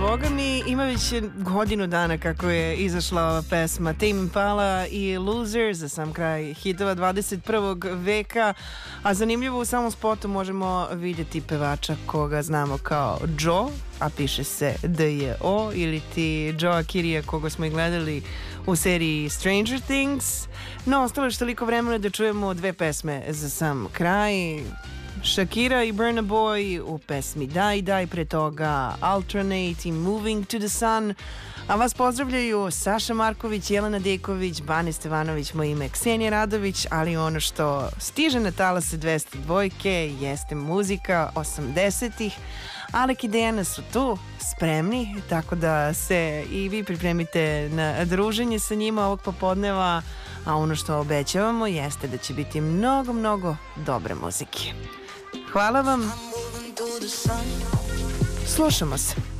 Boga mi, ima već godinu dana kako je izašla ova pesma Tame Impala i Loser za sam kraj hitova 21. veka, a zanimljivo u samom spotu možemo vidjeti pevača koga znamo kao Joe, a piše se D-J-O, ili ti Joe Kirija koga smo i gledali u seriji Stranger Things. No, ostalo je toliko vremena da čujemo dve pesme za sam kraj. Shakira i Burna Boy u pesmi Die, pre toga Alternate i Moving to the Sun. A vas pozdravljaju Saša Marković, Jelena Dejković, Bane Stevanović, moje ime Ksenija Radović, ali ono što stiže na talase 202 jeste muzika 80-ih. Alek i Dejana su tu, spremni, tako da se i vi pripremite na druženje sa njima ovog popodneva, a ono što obećavamo jeste da će biti mnogo, mnogo dobre muzike. Hvala vam. Slušamo se.